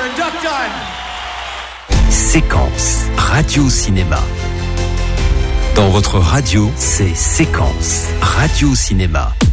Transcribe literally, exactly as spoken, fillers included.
duck done. Séquence Radio-Cinéma. Dans votre radio, c'est Séquence Radio-Cinéma.